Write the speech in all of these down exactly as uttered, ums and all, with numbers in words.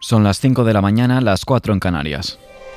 Son las cinco de la mañana, las cuatro en Canarias.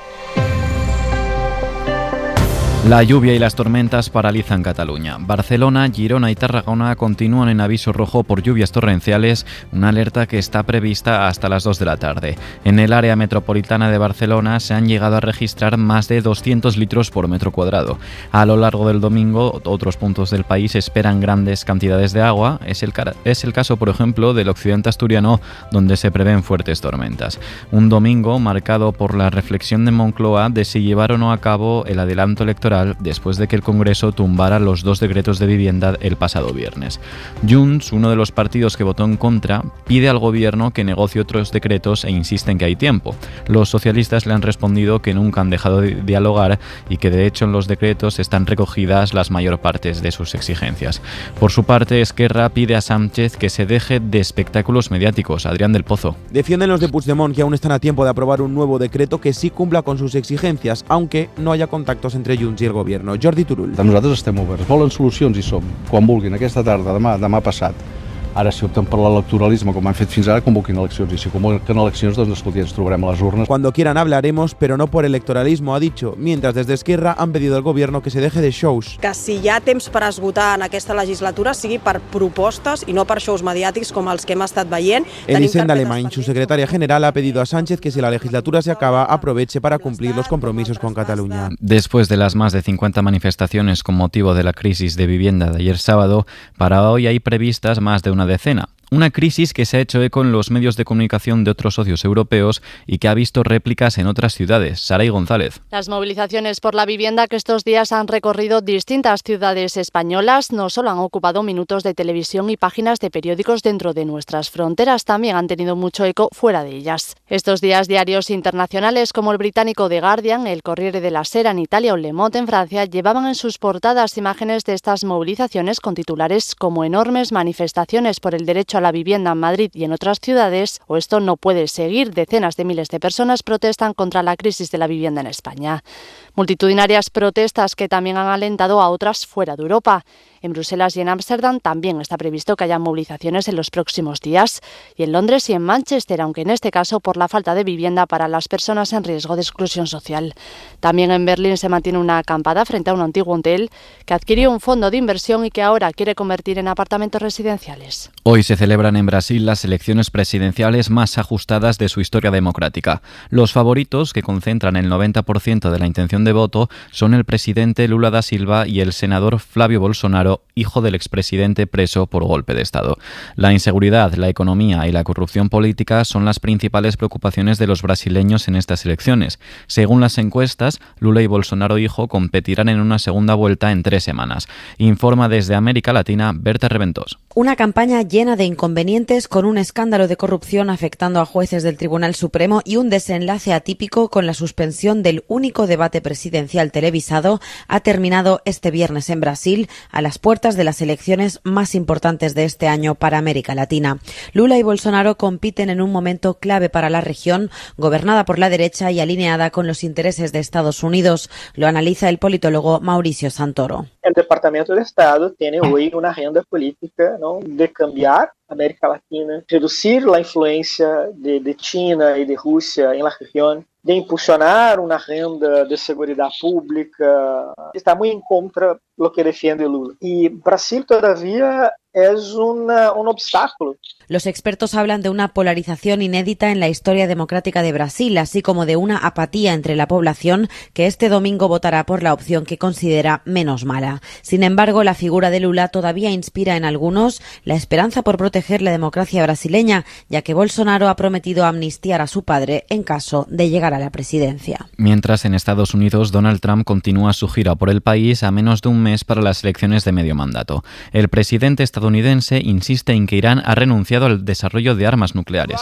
La lluvia y las tormentas paralizan Cataluña. Barcelona, Girona y Tarragona continúan en aviso rojo por lluvias torrenciales, una alerta que está prevista hasta las dos de la tarde. En el área metropolitana de Barcelona se han llegado a registrar más de doscientos litros por metro cuadrado. A lo largo del domingo, otros puntos del país esperan grandes cantidades de agua. Es el, es el caso, por ejemplo, del occidente asturiano, donde se prevén fuertes tormentas. Un domingo marcado por la reflexión de Moncloa de si llevar o no a cabo el adelanto electoral después de que el Congreso tumbara los dos decretos de vivienda el pasado viernes. Junts, uno de los partidos que votó en contra, pide al Gobierno que negocie otros decretos e insiste en que hay tiempo. Los socialistas le han respondido que nunca han dejado de dialogar y que de hecho en los decretos están recogidas las mayor partes de sus exigencias. Por su parte, Esquerra pide a Sánchez que se deje de espectáculos mediáticos. Adrián del Pozo. Defienden los de Puigdemont que aún están a tiempo de aprobar un nuevo decreto que sí cumpla con sus exigencias, aunque no haya contactos entre Junts i el Gobierno. Jordi Turull. Nosaltres estem oberts. Volen solucions i som. Quan vulguin, aquesta tarda, demà, demà passat. Ara, si opten per l'electoralisme, com han fet fins ara, convoquin eleccions. I si convoquen eleccions, doncs, escolti, ens trobarem a les urnes. Cuando quieran hablaremos, pero no por electoralismo, ha dicho. Mientras desde Esquerra han pedido al Gobierno que se deje de shows. Que si hi ha temps per esgotar en aquesta legislatura sigui per propostes i no per shows mediàtics com els que hem estat veient. Elisenda Alemany, su secretaria general, ha pedido a Sánchez que si la legislatura se acaba, aproveche para cumplir los compromisos con Cataluña. Después de las más de cincuenta manifestaciones con motivo de la crisis de vivienda de ayer sábado, para hoy hay previstas más de una decena. Una crisis que se ha hecho eco en los medios de comunicación de otros socios europeos y que ha visto réplicas en otras ciudades. Saray González. Las movilizaciones por la vivienda que estos días han recorrido distintas ciudades españolas no solo han ocupado minutos de televisión y páginas de periódicos dentro de nuestras fronteras, también han tenido mucho eco fuera de ellas. Estos días diarios internacionales como el británico The Guardian, el Corriere della Sera en Italia o Le Monde en Francia llevaban en sus portadas imágenes de estas movilizaciones con titulares como enormes manifestaciones por el derecho a la vivienda en Madrid y en otras ciudades, o esto no puede seguir. Decenas de miles de personas protestan contra la crisis de la vivienda en España. Multitudinarias protestas que también han alentado a otras fuera de Europa. En Bruselas y en Ámsterdam también está previsto que haya movilizaciones en los próximos días, y en Londres y en Manchester, aunque en este caso por la falta de vivienda para las personas en riesgo de exclusión social. También en Berlín se mantiene una acampada frente a un antiguo hotel que adquirió un fondo de inversión y que ahora quiere convertir en apartamentos residenciales. Hoy se celebran en Brasil las elecciones presidenciales más ajustadas de su historia democrática. Los favoritos, que concentran el noventa por ciento de la intención de voto, son el presidente Lula da Silva y el senador Flávio Bolsonaro, hijo del expresidente preso por golpe de Estado. La inseguridad, la economía y la corrupción política son las principales preocupaciones de los brasileños en estas elecciones. Según las encuestas, Lula y Bolsonaro hijo competirán en una segunda vuelta en tres semanas. Informa desde América Latina Berta Reventós. Una campaña llena de inconvenientes con un escándalo de corrupción afectando a jueces del Tribunal Supremo y un desenlace atípico con la suspensión del único debate presidencial televisado ha terminado este viernes en Brasil a las puertas de las elecciones más importantes de este año para América Latina. Lula y Bolsonaro compiten en un momento clave para la región, gobernada por la derecha y alineada con los intereses de Estados Unidos. Lo analiza el politólogo Mauricio Santoro. El Departamento de Estado tiene hoy una agenda política, ¿no?, de cambiar América Latina, reducir la influencia de, de China y de Rusia en la región, de impulsionar una agenda de seguridad pública. Está muy en contra lo que defiende Lula. Y Brasil todavía es una, un obstáculo. Los expertos hablan de una polarización inédita en la historia democrática de Brasil, así como de una apatía entre la población que este domingo votará por la opción que considera menos mala. Sin embargo, la figura de Lula todavía inspira en algunos la esperanza por proteger la democracia brasileña, ya que Bolsonaro ha prometido amnistiar a su padre en caso de llegar a la presidencia. Mientras en Estados Unidos, Donald Trump continúa su gira por el país a menos de un mes para las elecciones de medio mandato. El presidente estadounidense insiste en que Irán ha renunciado al desarrollo de armas nucleares.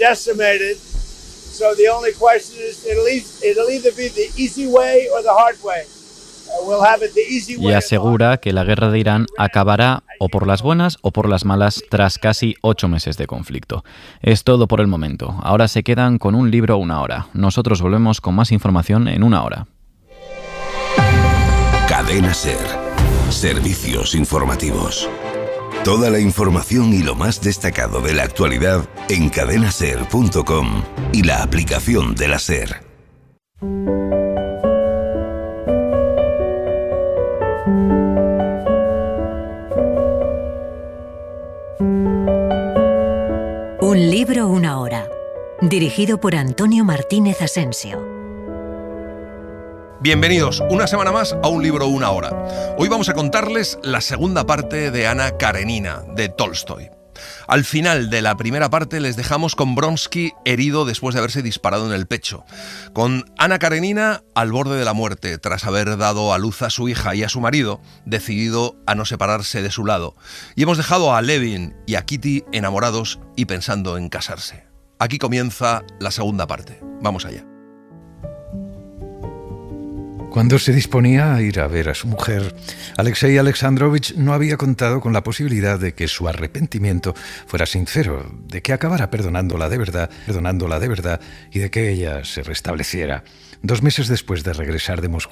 Y asegura que la guerra de Irán acabará o por las buenas o por las malas tras casi ocho meses de conflicto. Es todo por el momento. Ahora se quedan con un libro una hora. Nosotros volvemos con más información en una hora. Cadena SER. Servicios informativos. Toda la información y lo más destacado de la actualidad en cadena ser punto com y la aplicación de la SER. Un libro, una hora. Dirigido por Antonio Martínez Asensio. Bienvenidos una semana más a Un libro, una hora. Hoy vamos a contarles la segunda parte de Ana Karenina, de Tolstoy. Al final de la primera parte les dejamos con Bronsky herido después de haberse disparado en el pecho, con Ana Karenina al borde de la muerte tras haber dado a luz a su hija y a su marido, decidido a no separarse de su lado. Y hemos dejado a Levin y a Kitty enamorados y pensando en casarse. Aquí comienza la segunda parte. Vamos allá. Cuando se disponía a ir a ver a su mujer, Alexei Alexandrovich no había contado con la posibilidad de que su arrepentimiento fuera sincero, de que acabara perdonándola de verdad, perdonándola de verdad y de que ella se restableciera. Dos meses después de regresar de Moscú,